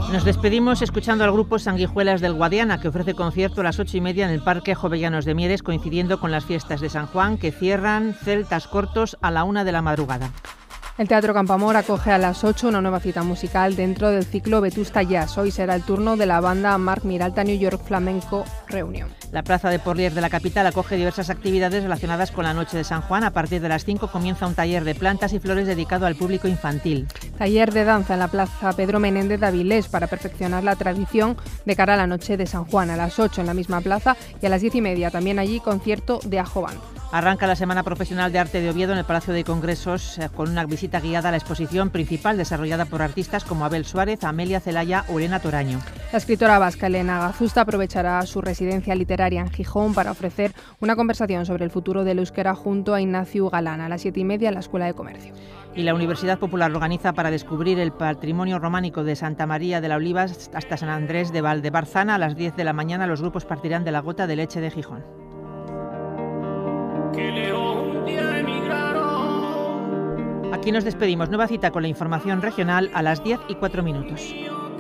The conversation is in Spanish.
Nos despedimos escuchando al grupo Sanguijuelas del Guadiana, que ofrece concierto a las 8:30 en el Parque Jovellanos de Mieres, coincidiendo con las fiestas de San Juan, que cierran Celtas Cortos a la 1 de la madrugada. El Teatro Campamor acoge a las 8 una nueva cita musical dentro del ciclo Vetusta Jazz. Hoy será el turno de la banda Marc Miralta New York Flamenco Reunion. La Plaza de Porlier de la capital acoge diversas actividades relacionadas con la noche de San Juan. A partir de las 5 comienza un taller de plantas y flores dedicado al público infantil. Taller de danza en la Plaza Pedro Menéndez de Avilés para perfeccionar la tradición de cara a la noche de San Juan. A las 8 en la misma plaza y a las 10:30 también allí concierto de Ajo Band. Arranca la Semana Profesional de Arte de Oviedo en el Palacio de Congresos con una visita guiada a la exposición principal desarrollada por artistas como Abel Suárez, Amelia Celaya o Elena Toraño. La escritora vasca Elena Gazusta aprovechará su residencia literaria en Gijón para ofrecer una conversación sobre el futuro del euskera junto a Ignacio Galán a las 7:30 en la Escuela de Comercio. Y la Universidad Popular organiza para descubrir el patrimonio románico de Santa María de la Oliva hasta San Andrés de Valdebarzana. A las 10 de la mañana los grupos partirán de la Gota de Leche de Gijón. Aquí nos despedimos. Nueva cita con la información regional a las 10:04.